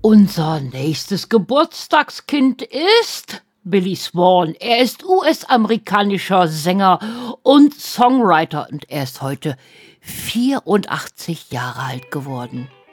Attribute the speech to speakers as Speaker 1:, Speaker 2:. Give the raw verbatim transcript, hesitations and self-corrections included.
Speaker 1: Unser nächstes Geburtstagskind ist Billy Swan. Er ist U S-amerikanischer Sänger und Songwriter und er ist heute vierundachtzig Jahre alt geworden.